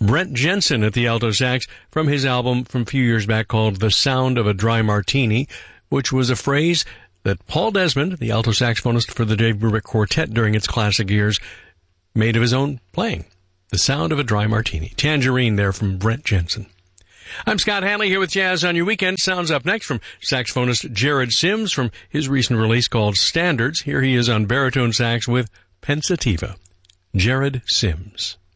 Brent Jensen at the alto sax from his album from a few years back called The Sound of a Dry Martini, which was a phrase that Paul Desmond, the alto saxophonist for the Dave Brubeck Quartet during its classic years, made of his own playing. The Sound of a Dry Martini. Tangerine there from Brent Jensen. I'm Scott Hanley here with Jazz on Your Weekend. Sounds up next from saxophonist Jared Sims from his recent release called Standards. Here he is on baritone sax with Pensativa. Jared Sims.